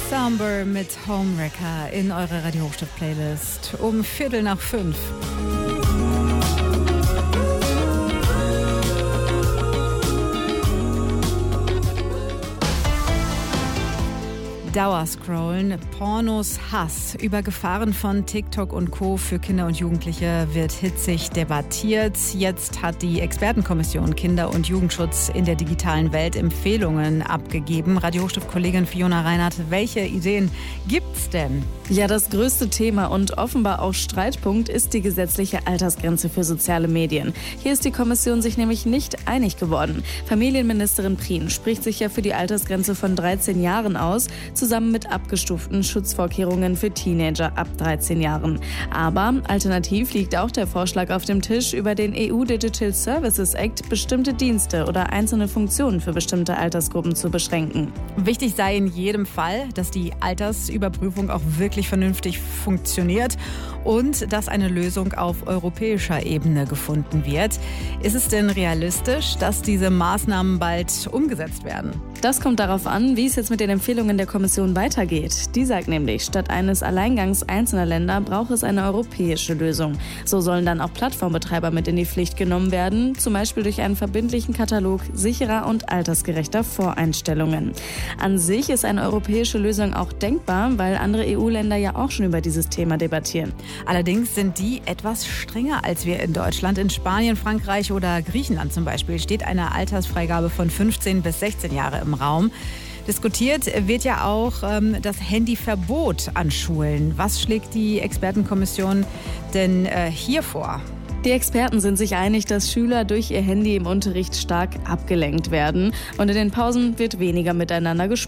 Samber mit Homewrecker in eurer Radio Hochstift-Playlist um 4:45. Dauerscrollen, Pornos, Hass. Über Gefahren von TikTok und Co. für Kinder und Jugendliche wird hitzig debattiert. Jetzt hat die Expertenkommission Kinder- und Jugendschutz in der digitalen Welt Empfehlungen abgegeben. Radio Hochstift-Kollegin Fiona Reinhardt, welche Ideen gibt's denn? Ja, das größte Thema und offenbar auch Streitpunkt ist die gesetzliche Altersgrenze für soziale Medien. Hier ist die Kommission sich nämlich nicht einig geworden. Familienministerin Prien spricht sich ja für die Altersgrenze von 13 Jahren aus, zusammen mit abgestuften Schutzvorkehrungen für Teenager ab 13 Jahren. Aber alternativ liegt auch der Vorschlag auf dem Tisch, über den EU Digital Services Act bestimmte Dienste oder einzelne Funktionen für bestimmte Altersgruppen zu beschränken. Wichtig sei in jedem Fall, dass die Altersüberprüfung auch wirklich vernünftig funktioniert und dass eine Lösung auf europäischer Ebene gefunden wird. Ist es denn realistisch, dass diese Maßnahmen bald umgesetzt werden? Das kommt darauf an, wie es jetzt mit den Empfehlungen der Kommission weitergeht. Die sagt nämlich, statt eines Alleingangs einzelner Länder braucht es eine europäische Lösung. So sollen dann auch Plattformbetreiber mit in die Pflicht genommen werden, zum Beispiel durch einen verbindlichen Katalog sicherer und altersgerechter Voreinstellungen. An sich ist eine europäische Lösung auch denkbar, weil andere EU-Länder ja auch schon über dieses Thema debattieren. Allerdings sind die etwas strenger als wir in Deutschland. In Spanien, Frankreich oder Griechenland zum Beispiel steht eine Altersfreigabe von 15 bis 16 Jahre im Raum. Diskutiert wird ja auch das Handyverbot an Schulen. Was schlägt die Expertenkommission denn hier vor? Die Experten sind sich einig, dass Schüler durch ihr Handy im Unterricht stark abgelenkt werden und in den Pausen wird weniger miteinander gesprochen.